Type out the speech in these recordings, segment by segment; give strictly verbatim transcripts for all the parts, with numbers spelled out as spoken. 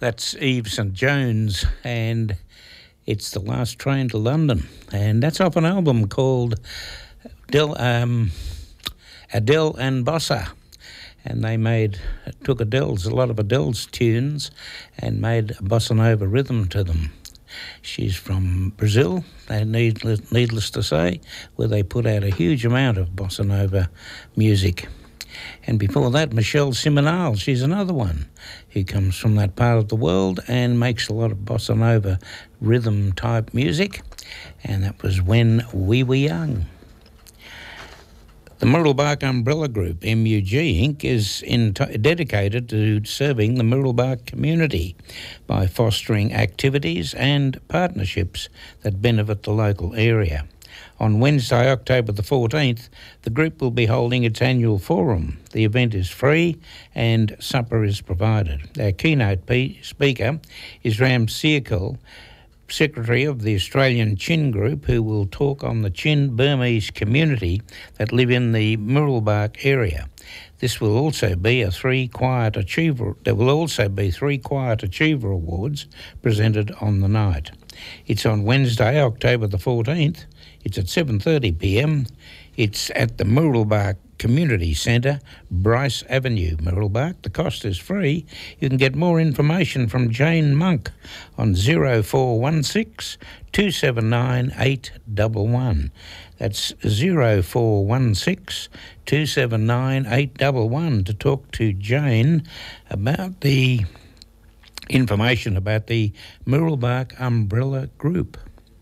That's Eve St Jones, and it's The Last Train to London. And that's off an album called Del, um, Adele and Bossa. And they made, took Adele's, a lot of Adele's tunes and made a bossa nova rhythm to them. She's from Brazil, and needless, needless to say, where they put out a huge amount of bossa nova music. And before that, Michelle Simonal, she's another one who comes from that part of the world and makes a lot of bossa nova rhythm-type music, and that was When We Were Young. The Murrelbach Umbrella Group, M U G Incorporated, is in t- dedicated to serving the Murrelbach community by fostering activities and partnerships that benefit the local area. On Wednesday, October the fourteenth, the group will be holding its annual forum. The event is free and supper is provided. Our keynote p- speaker is Ram Searkle, Secretary of the Australian Chin Group, who will talk on the Chin Burmese community that live in the Murrelbach area. This will also be a three Quiet Achiever. There will also be three Quiet Achiever Awards presented on the night. It's on Wednesday, October the fourteenth. It's at seven thirty p m. It's at the Murrelbach Community Centre, Bryce Avenue, Murrelbach. The cost is free. You can get more information from Jane Monk on zero four one six, two seven nine, eight one one. That's zero four one six, two seven nine, eight one one to talk to Jane about the information about the Murrelbach Umbrella Group.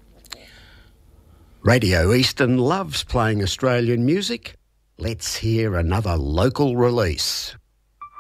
Radio Eastern loves playing Australian music. Let's hear another local release.